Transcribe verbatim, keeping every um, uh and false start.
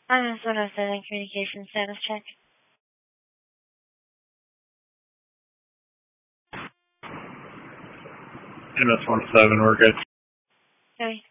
I'm S one oh seven communication status check. M S one oh seven, we're good. Okay.